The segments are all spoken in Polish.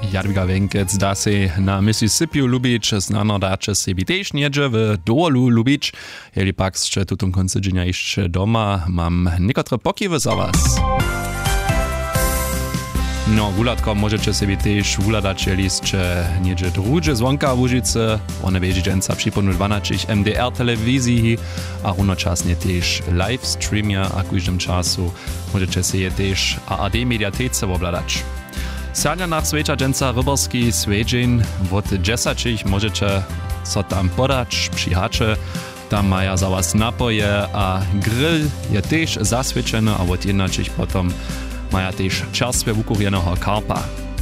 Jadwiga Wenkec da se na Mississippi lubić, znano dače sebi tež niedzie w dolu lubić. Jeli pak jeszcze tutun konce dnia jeszcze doma, mam niekotre pokiwy za was. No, wulatko możecie sobie też wuladać, jeli jeszcze niedzie drugie zvonka w Łużyce. One wiedzie dżęca przypomnę 12 MDR telewizji, a równoczasnie też live streamia, a w każdym czasu możecie sobie też ARD mediatece obladać. Sania nach sveča dżęca rybarski svedžin, od 10 możecie so tam podać, przyhacze. Tam maja za was napoje, a grill je też zasvedčeny, a od 11 potom maja też czerstwe wukurjeného karpa.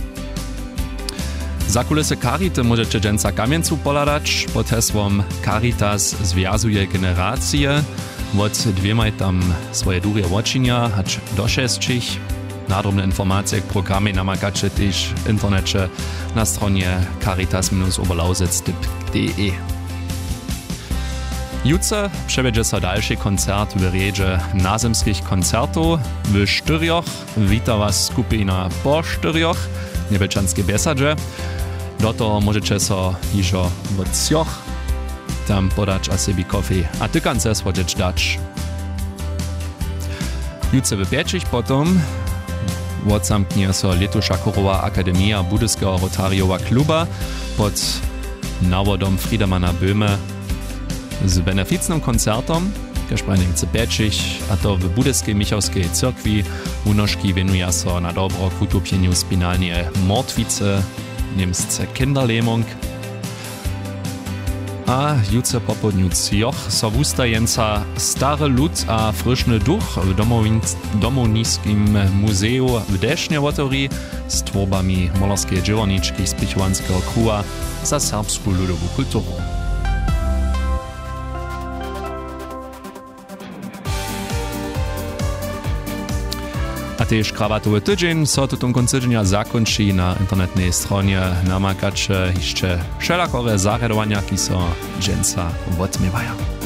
Za kulisy Carity możecie dżęca kamieńcu poladać, pod hesłom Caritas związuje generacje. Od 2 tam swoje długie łočinia, acz do 6. Nadrobne informacje k programie namakacie też w internecie na stronie caritas-oberlausitz.de. Jutro przewiedzie so dalszy koncert w riedzie nazemskich koncertów w Štyrjoch. Wita was skupina po Štyrjoch, Niebelčanske Besadže. Do toho możecie so iżo w Cjoch tam podać a sebi kofi, a tykance słodzieć dać. Jutro w Pieczich potom odzamknie so letusza Chorowa Akademia Budyskiego Rotariowa Kluba pod nawodom Friedemana Böhme z beneficnym koncertom, każ Pieczich, a to w Budyskiej Michałskiej Cyrkwi. Unożki wienuje so na dobro k utopieniu spinalnie Mordwice, niemsce Kinderlähmung. A jutro po południu Cjoch so wustajenca Stary Lud a Frischny Duch w Domoniskim Muzeum w Desznie otworí z tworbami molarskiej dziełoniczki z Pichwanskiego kruha za serbską ludową kulturę. A też krawatowy tydzień so tutun konce dnia zakończy na internetnej stronie namakacie jeszcze wszelakore zarjadowania, ki so dżęca odmiewają.